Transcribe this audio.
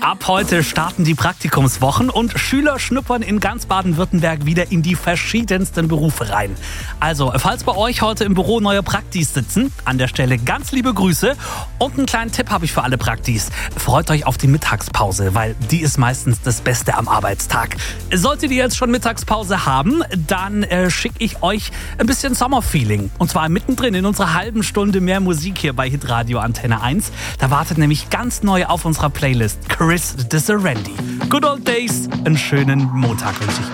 Ab heute starten die Praktikumswochen und Schüler schnuppern in ganz Baden-Württemberg wieder in die verschiedensten Berufe rein. Also, falls bei euch heute im Büro neue Praktis sitzen, an der Stelle ganz liebe Grüße und einen kleinen Tipp habe ich für alle Praktis. Freut euch auf die Mittagspause, weil die ist meistens das Beste am Arbeitstag. Solltet ihr jetzt schon Mittagspause haben, dann schicke ich euch ein bisschen Sommerfeeling. Und zwar mittendrin in unserer halben Stunde mehr Musik hier bei Hitradio Antenne 1. Da wartet nämlich ganz neu auf unserer Playlist Chris de Serendy. Good Old Days, einen schönen Montag wünsche ich.